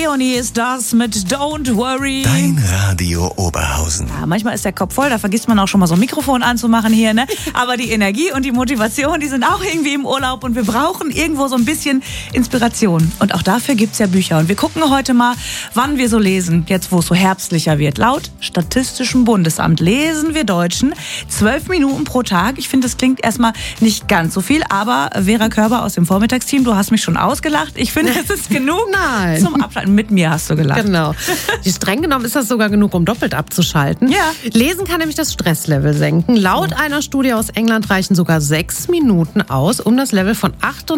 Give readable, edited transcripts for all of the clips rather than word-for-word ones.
Leonie ist das mit Don't Worry. Dein Radio Oberhausen. Ja, manchmal ist der Kopf voll, da vergisst man auch schon mal so ein Mikrofon anzumachen hier, ne? Aber die Energie und die Motivation, die sind auch irgendwie im Urlaub und wir brauchen irgendwo so ein bisschen Inspiration. Und auch dafür gibt's ja Bücher. Und wir gucken heute mal, wann wir so lesen, jetzt wo es so herbstlicher wird. Laut Statistischem Bundesamt lesen wir Deutschen 12 Minuten pro Tag. Ich finde, das klingt erstmal nicht ganz so viel, aber Vera Körber aus dem Vormittagsteam, du hast mich schon ausgelacht. Ich finde, es ist genug zum Abschalten. Mit mir hast du gelacht. Genau. Streng genommen ist das sogar genug, um doppelt abzuschalten. Ja. Lesen kann nämlich das Stresslevel senken. Laut einer Studie aus England reichen sogar 6 Minuten aus, um das Level von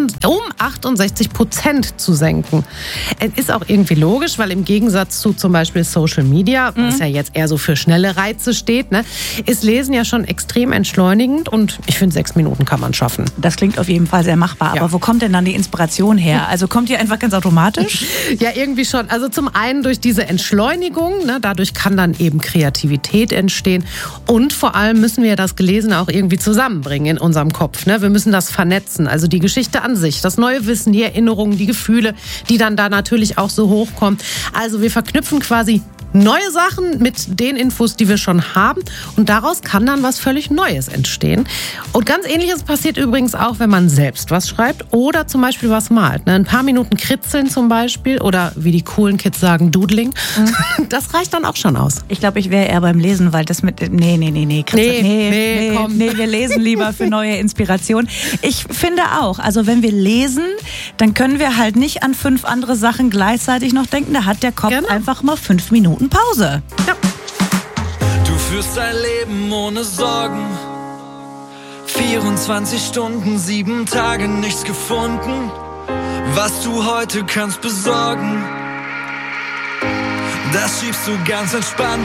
68% zu senken. Ist auch irgendwie logisch, weil im Gegensatz zu zum Beispiel Social Media, was ja jetzt eher so für schnelle Reize steht, ne, ist Lesen ja schon extrem entschleunigend und ich finde, 6 Minuten kann man schaffen. Das klingt auf jeden Fall sehr machbar. Ja. Aber wo kommt denn dann die Inspiration her? Also kommt die einfach ganz automatisch? Ja, irgendwie schon. Also zum einen durch diese Entschleunigung, ne, dadurch kann dann eben Kreativität entstehen und vor allem müssen wir das Gelesene auch irgendwie zusammenbringen in unserem Kopf. Ne? Wir müssen das vernetzen, also die Geschichte an sich, das neue Wissen, die Erinnerungen, die Gefühle, die dann da natürlich auch so hochkommen. Also wir verknüpfen quasi neue Sachen mit den Infos, die wir schon haben und daraus kann dann was völlig Neues entstehen. Und ganz Ähnliches passiert übrigens auch, wenn man selbst was schreibt oder zum Beispiel was malt. Ne? Ein paar Minuten kritzeln zum Beispiel oder wie die coolen Kids sagen, Doodling. Das reicht dann auch schon aus. Ich glaube, ich wäre eher beim Lesen, weil das mit... Nee, komm. Nee, wir lesen lieber für neue Inspiration. Ich finde auch, also wenn wir lesen, dann können wir halt nicht an 5 andere Sachen gleichzeitig noch denken. Da hat der Kopf einfach mal 5 Minuten Pause. Ja. Du führst dein Leben ohne Sorgen. 24 Stunden, 7 Tage, nichts gefunden. Was du heute kannst besorgen, das schiebst du ganz entspannt